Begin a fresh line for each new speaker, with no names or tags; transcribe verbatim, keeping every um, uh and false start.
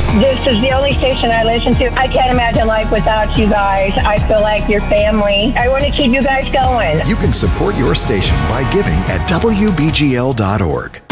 This is the only station I listen to. I can't imagine life without you guys. I feel like you're family. I want to keep you guys going.
You can support your station by giving at W B G L dot org.